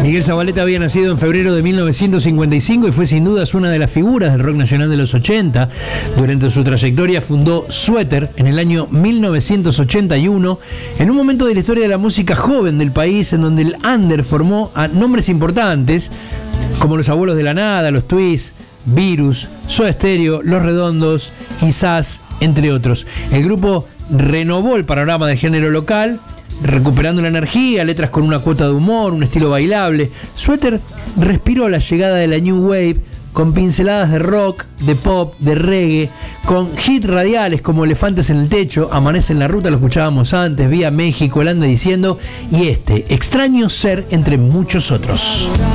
Miguel Zavaleta había nacido en febrero de 1955 y fue sin dudas una de las figuras del rock nacional de los 80. Durante su trayectoria fundó Suéter en el año 1981, en un momento de la historia de la música joven del país en donde el under formó a nombres importantes como Los Abuelos de la Nada, Los Twists, Virus, Soda Stereo, Los Redondos y Sass, entre otros. El grupo renovó el panorama del género local, recuperando la energía, letras con una cuota de humor, un estilo bailable. Suéter respiró la llegada de la New Wave con pinceladas de rock, de pop, de reggae, con hits radiales como Elefantes en el Techo, Amanece en la Ruta, lo escuchábamos antes, Vía México, él anda diciendo, y Extraño Ser, entre muchos otros.